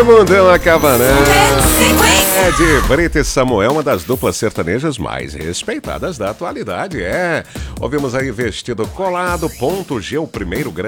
Mundão acaba não. É de Brita e Samuel, uma das duplas sertanejas mais respeitadas da atualidade. Ouvimos aí Vestido Colado, Ponto G, o primeiro grande